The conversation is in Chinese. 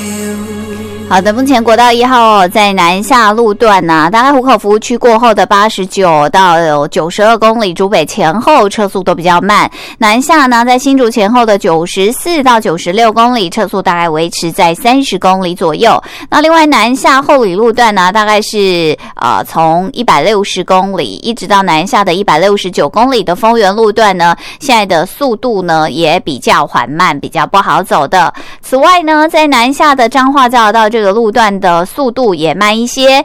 好的，目前国道1号在南下路段大概湖口服务区过后的89到92公里，竹北前后车速都比较慢。南下呢，在新竹前后的94到96公里，车速大概维持在30公里左右。那另外南下后里路段呢，大概是从160公里一直到南下的169公里的丰原路段呢，现在的速度呢也比较缓慢，比较不好走的。此外呢，在南下的彰化交流道这个路段的速度也慢一些，